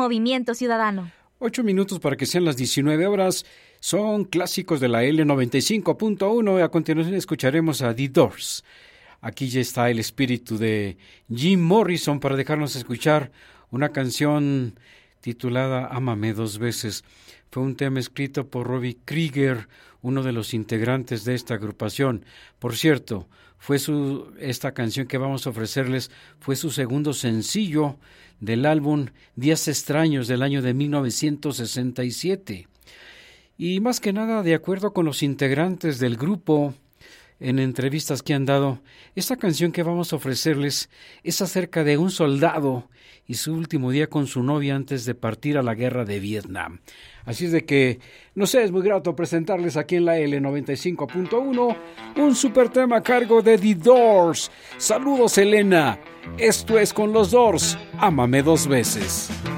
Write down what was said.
Movimiento Ciudadano. 8 minutos para que sean las 19 horas. Son clásicos de la L95.1. A continuación escucharemos a The Doors. Aquí ya está el espíritu de Jim Morrison para dejarnos escuchar una canción titulada Ámame dos veces. Fue un tema escrito por Robbie Krieger, uno de los integrantes de esta agrupación. Por cierto, esta canción que vamos a ofrecerles fue su segundo sencillo del álbum Días Extraños del año de 1967. Y más que nada, de acuerdo con los integrantes del grupo, en entrevistas que han dado, esta canción que vamos a ofrecerles es acerca de un soldado y su último día con su novia antes de partir a la guerra de Vietnam. Así es de que, no sé, es muy grato presentarles aquí en la L95.1 un super tema a cargo de The Doors. Saludos, Elena. Esto es con los Doors, Ámame dos veces.